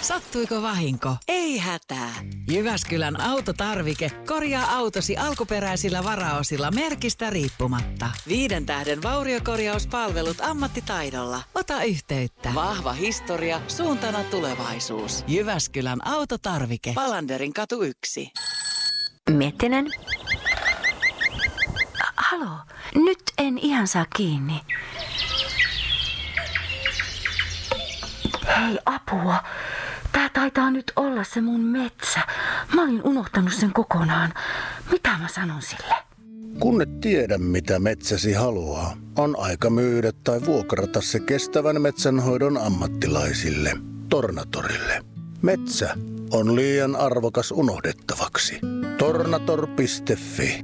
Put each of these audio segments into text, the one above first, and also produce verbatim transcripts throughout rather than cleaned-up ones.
Sattuiko vahinko? Ei hätää. Jyväskylän autotarvike korjaa autosi alkuperäisillä varaosilla merkistä riippumatta. Viiden tähden vauriokorjauspalvelut ammattitaidolla. Ota yhteyttä. Vahva historia, suuntana tulevaisuus. Jyväskylän autotarvike. Palanderin katu yksi. Miettinen. Halo, nyt en ihan saa kiinni. Hei, apua. Tää taitaa nyt olla se mun metsä. Mä olin unohtanut sen kokonaan. Mitä mä sanon sille? Kun et tiedä, mitä metsäsi haluaa, on aika myydä tai vuokrata se kestävän metsänhoidon ammattilaisille. Tornatorille. Metsä on liian arvokas unohdettavaksi. Tornator piste fi.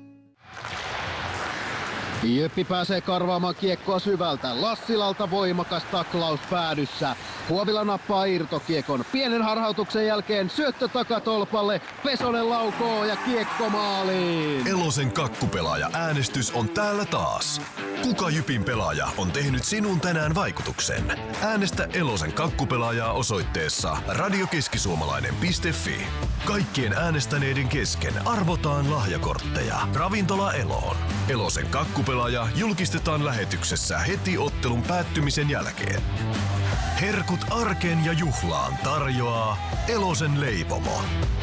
Jyppi pääsee karvaamaan kiekkoa syvältä. Lassilalta voimakas taklaus päädyssä. Huovila nappaa irtokiekon. Pienen harhautuksen jälkeen syöttö takatolpalle. Pesonen laukoo ja kiekko maaliin. Elosen kakkupelaaja äänestys on täällä taas. Kuka Jypin pelaaja on tehnyt sinun tänään vaikutuksen? Äänestä Elosen kakkupelaajaa osoitteessa radiokeskisuomalainen piste fi. Kaikkien äänestäneiden kesken arvotaan lahjakortteja. Ravintola Eloon. Elosen kakkupelaaja julkistetaan lähetyksessä heti ottelun päättymisen jälkeen. Herkut arkeen ja juhlaan tarjoaa Elosen leipomo.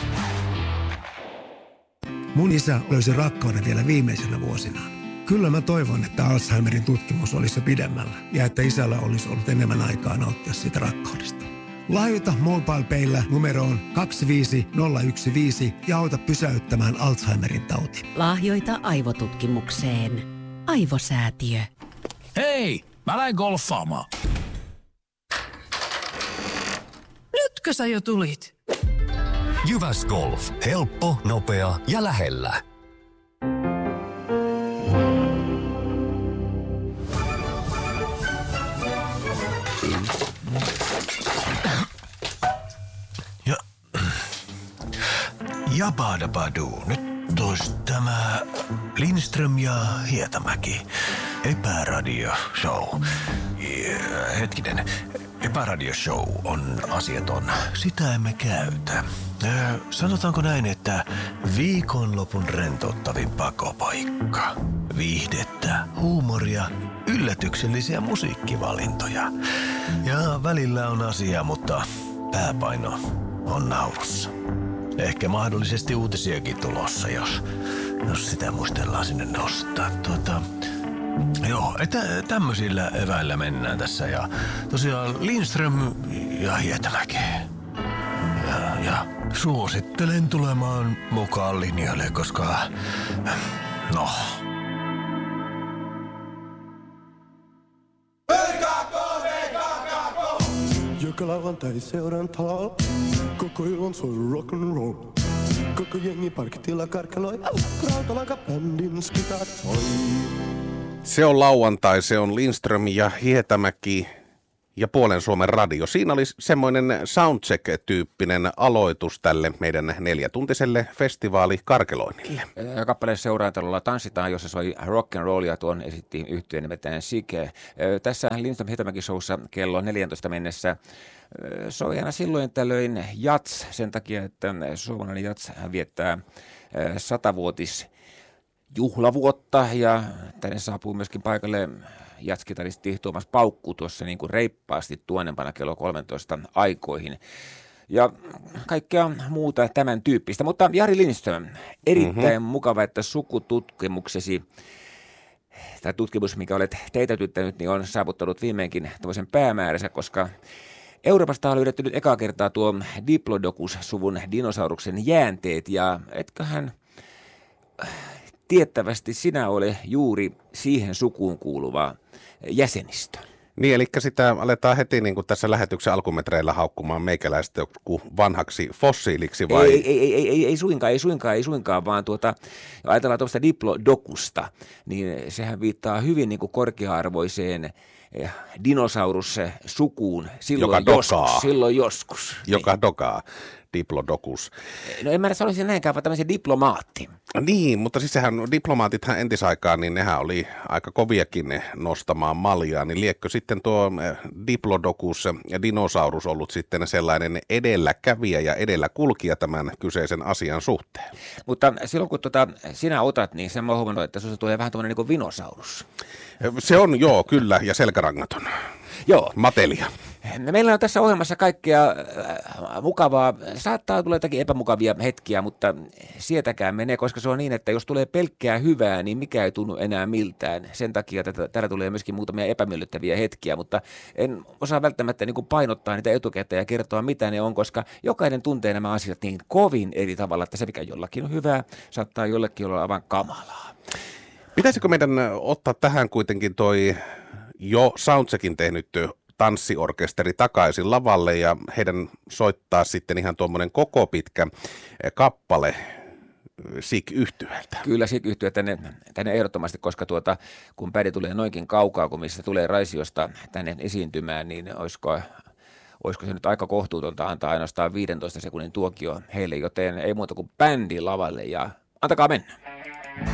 Mun isä löysi rakkauden vielä viimeisenä vuosinaan. Kyllä mä toivon, että Alzheimerin tutkimus olisi jo pidemmällä ja että isällä olisi ollut enemmän aikaa nauttia siitä rakkaudesta. Lahjoita MobilePayllä numeroon kaksi viisi nolla yksi viisi ja auta pysäyttämään Alzheimerin tauti. Lahjoita aivotutkimukseen. Aivosäätiö. Hei, mä lähden golfaamaan. Nytkö sä jo tulit? Jyväsgolf. Helppo, nopea ja lähellä. Ja Jabadabadu. Nyt tois tämä Lindström ja Hietamäki. Epäradio show. Ja, hetkinen. Epäradio show on asiaton. Sitä emme käytä. Äh, sanotaanko näin, että viikonlopun rentouttavin pakopaikka. Viihdettä, huumoria, yllätyksellisiä musiikkivalintoja. Ja välillä on asia, mutta pääpaino on naurussa. Ehkä mahdollisesti uutisiakin tulossa, jos, jos sitä muistellaan sinne nostaa. Tuota, joo, että tämmöisillä eväillä mennään tässä. Ja tosiaan Lindström ja Hietamäki. Ja, ja suosittelen tulemaan mukaan linjalle, koska no... Joka lauantai seurantaa, koko illan soi rock'n'roll. Koko jengi parkitilla karkeloi, Rautalankabändin skitat soi. Se on lauantai, se on Lindström ja Hietamäki ja Puolen Suomen radio. Siinä oli semmoinen soundcheck-tyyppinen aloitus tälle meidän neljätuntiselle festivaalikarkeloinnille. Kappaleen seuraantelulla tanssitaan, jossa soi rock'n'rollia, tuon esitti yhtyeen nimeltään Sike. Tässä Lindström Hietamäki showssa kello neljätoista mennessä soi aina silloin tällöin jats sen takia, että suomalainen jats viettää satavuotis juhlavuotta ja tänne saapuu myöskin paikalle jatskitaristi Tuomas Paukku tuossa niin kuin reippaasti tuonnempana kello kolmetoista aikoihin. Ja kaikkea muuta tämän tyyppistä. Mutta Jari Lindström, erittäin mm-hmm. mukava, että sukututkimuksesi, tämä tutkimus, mikä olet teetätyttänyt, niin on saavuttanut viimeinkin tämmöisen päämääränsä, koska Euroopasta on löydetty nyt ekaa kertaa tuo Diplodocus-suvun dinosauruksen jäänteet, ja etköhän tiettävästi sinä ole juuri siihen sukuun kuuluva jäsenistö. Niin, eli sitä aletaan heti niin kuin tässä lähetyksen alkumetreillä haukkumaan meikäläistä joku vanhaksi fossiiliksi vai? Ei, ei, ei, ei, ei suinkaan, ei suinkaan, ei suinkaan, vaan tuota, ajatellaan tuosta Diplodocusta, niin sehän viittaa hyvin niin kuin korkea-arvoiseen dinosaurussukuun silloin joskus. Silloin joskus. Joka niin. dokaa. Diplodocus. No en mä sanoisi näinkään, vaan tämmöisen diplomaatti. Niin, mutta siis sehän diplomaatithan entisaikaan, niin nehän oli aika koviakin nostamaan maljaa, niin liekkö sitten tuo Diplodocus ja dinosaurus ollut sitten sellainen edelläkävijä ja edelläkulkija tämän kyseisen asian suhteen? Mutta silloin kun tota, sinä otat, niin sen mä oon huomannut, että sinusta tulee vähän tämmöinen niin kuin vinosaurus. Se on, joo, kyllä, ja selkärangaton. Joo. Matelia. Meillä on tässä ohjelmassa kaikkea mukavaa. Saattaa tulla jotakin epämukavia hetkiä, mutta sietäkään menee, koska se on niin, että jos tulee pelkkää hyvää, niin mikä ei tunnu enää miltään. Sen takia tätä, täällä tulee myöskin muutamia epämiellyttäviä hetkiä, mutta en osaa välttämättä niin kuin painottaa niitä etukäteen ja kertoa, mitä ne on, koska jokainen tuntee nämä asiat niin kovin eri tavalla, että se mikä jollakin on hyvää, saattaa jollekin olla aivan kamalaa. Pitäisikö meidän ottaa tähän kuitenkin toi jo soundcheckin tehnyt tanssiorkesteri takaisin lavalle ja heidän soittaa sitten ihan tuommoinen koko pitkä kappale S I K-yhtyeeltä? Kyllä S I K-yhtye tänne, tänne ehdottomasti, koska tuota, kun Pädi tulee noinkin kaukaa, kun missä tulee Raisiosta tänne esiintymään, niin olisiko, olisiko se nyt aika kohtuutonta antaa ainoastaan viidentoista sekunnin tuokio heille, joten ei muuta kuin bändi lavalle ja antakaa mennä.